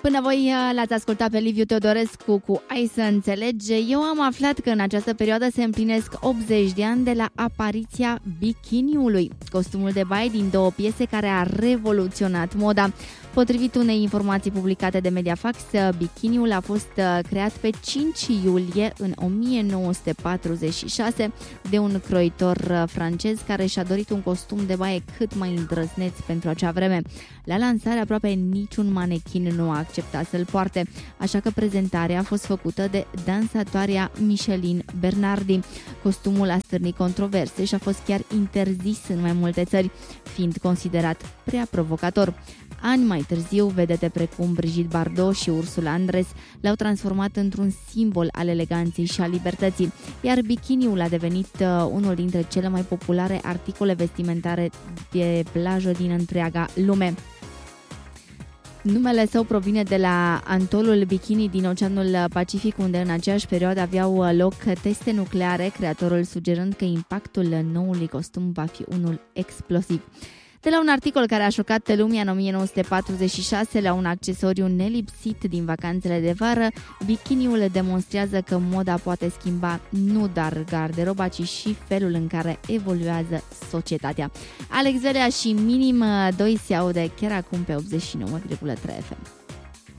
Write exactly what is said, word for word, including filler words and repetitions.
Până voi l-ați ascultat pe Liviu Teodorescu cu Ai să înțelegi. Eu am aflat că în această perioadă se împlinesc optzeci de ani de la apariția bikiniului, costumul de baie din două piese care a revoluționat moda. Potrivit unei informații publicate de Mediafax, bikiniul a fost creat pe cinci iulie în o mie nouă sute patruzeci și șase de un croitor francez care și-a dorit un costum de baie cât mai îndrăzneț pentru acea vreme. La lansare aproape niciun manechin nu a acceptat să-l poarte, așa că prezentarea a fost făcută de dansatoarea Micheline Bernardi. Costumul a stârnit controverse și a fost chiar interzis în mai multe țări, fiind considerat prea provocator. Ani mai târziu, vedete precum Brigitte Bardot și Ursula Andress l-au transformat într-un simbol al eleganței și a libertății, iar bikiniul a devenit uh, unul dintre cele mai populare articole vestimentare de plajă din întreaga lume. Numele său provine de la atolul Bikini din Oceanul Pacific, unde în aceeași perioadă aveau loc teste nucleare, creatorul sugerând că impactul noului costum va fi unul explosiv. De la un articol care a șocat lumea în o mie nouă sute patruzeci și șase la un accesoriu nelipsit din vacanțele de vară, bikiniul demonstrează că moda poate schimba nu doar garderoba, ci și felul în care evoluează societatea. Alex Velea și Minim doi se aude chiar acum pe optzeci și nouă virgulă trei F M.